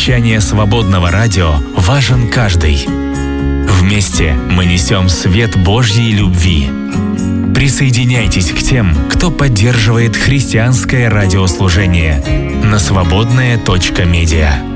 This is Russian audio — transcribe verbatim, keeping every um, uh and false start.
вещание свободного радио важен каждый. Вместе мы несем свет Божьей любви. Присоединяйтесь к тем, кто поддерживает христианское радиослужение на свободная точка медиа.